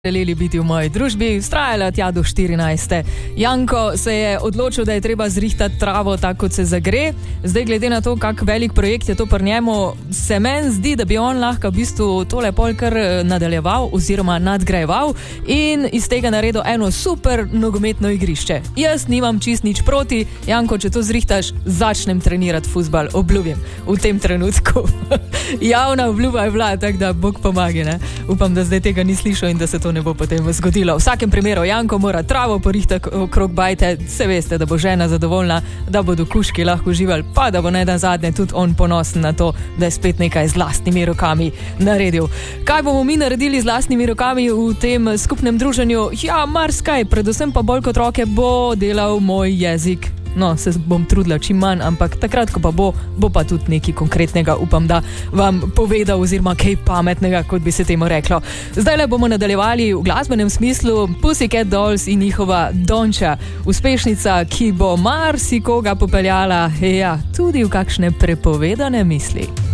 Želeli biti v moji družbi, vztrajala tja do 14. Janko se je odločil, da je treba zrihtati travo tako, kot se zagre. Zdaj, glede na to, kak velik projekt je to pri njemu, se meni zdi, da bi on lahko v bistvu tole pol kar nadaljeval oziroma nadgrajeval in iz tega naredil eno super nogometno igrišče. Jaz nimam čist nič proti, Janko, če to zrihtaš, začnem trenirati fuzbal, obljubim, v tem trenutku. Javna obljuba je bila, tako da Bog pomagi, ne? Upam, da zdaj tega ni slišal in da se to ne bo potem zgodilo. V vsakem primeru Janko mora travo porihtati okrog bajte, se veste, da bo žena zadovoljna, da bodo kužki lahko živeli, pa da bo nazadnje tudi on ponosen na to, da je spet nekaj z lastnimi rokami naredil. Kaj bomo mi naredili z lastnimi rokami v tem skupnem druženju? Ja, marsikaj, predvsem pa bolj kot roke bo delal moj jezik. No, se bom trudila čim manj, ampak takrat, ko pa bo pa tudi nekaj konkretnega, upam, da vam povedal oziroma kaj pametnega, kot bi se temu reklo. Zdajle bomo nadaljevali v glasbenem smislu Pussycat Dolls in njihova Donča, uspešnica, ki bo marsikoga popeljala, ja, tudi v kakšne prepovedane misli.